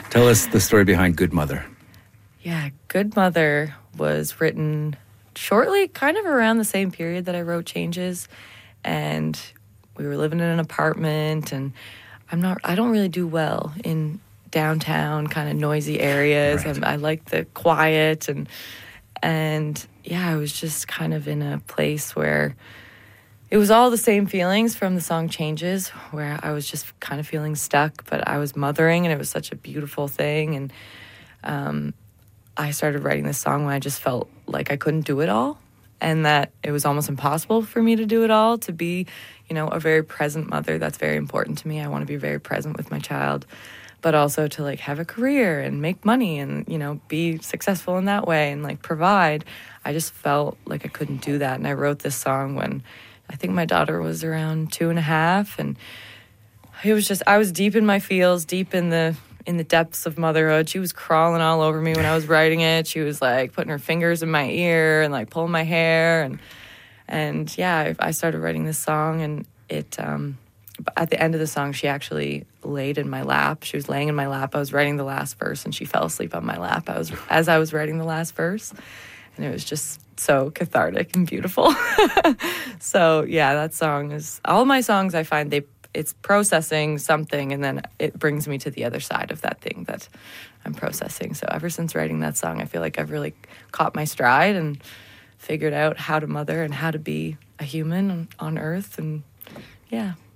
Tell us the story behind Good Mother. Yeah, Good Mother was written shortly, kind of around the same period that I wrote Changes. And we were living in an apartment, and I don't really do well in downtown kind of noisy areas. Right. I like the quiet, and yeah, I was just kind of in a place where it was all the same feelings from the song Changes, where I was just kind of feeling stuck, but I was mothering, and it was such a beautiful thing. And I started writing this song when I just felt like I couldn't do it all, and that it was almost impossible for me to do it all, to be, a very present mother. That's very important to me. I want to be very present with my child, but also to like have a career and make money and, be successful in that way and like provide. I just felt like I couldn't do that. And I wrote this song when I think my daughter was around 2.5, and it was just, I was deep in my feels, deep in the depths of motherhood. She was crawling all over me when I was writing it. She was like putting her fingers in my ear and like pulling my hair, and yeah, I started writing this song, and it at the end of the song, she actually laid in my lap. She was laying in my lap. I was writing the last verse, and she fell asleep on my lap as I was writing the last verse, and it was just so cathartic and beautiful. So yeah, that song is, all my songs I find it's processing something, and then it brings me to the other side of that thing that I'm processing. So ever since writing that song, I feel like I've really caught my stride and figured out how to mother and how to be a human on earth. And yeah.